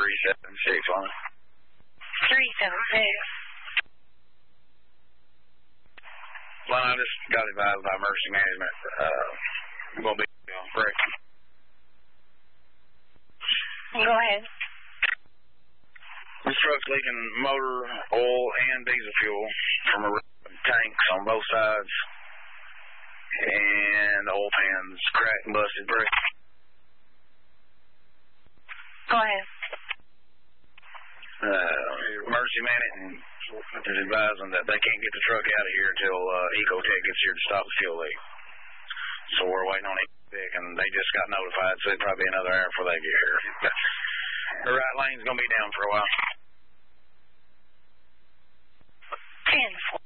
376 on it. 376. Well, I just got advised by emergency management. We'll be on break. Go ahead. This truck's leaking motor, oil, and diesel fuel from a tanks on both sides. And the oil pan's cracked and busted. Break. Go ahead. Emergency management is advising that they can't get the truck out of here until Ecotech gets here to stop the fuel leak. So we're waiting on Ecotech, and they just got notified, so it'll probably be another hour before they get here. The right lane's going to be down for a while. 10-4.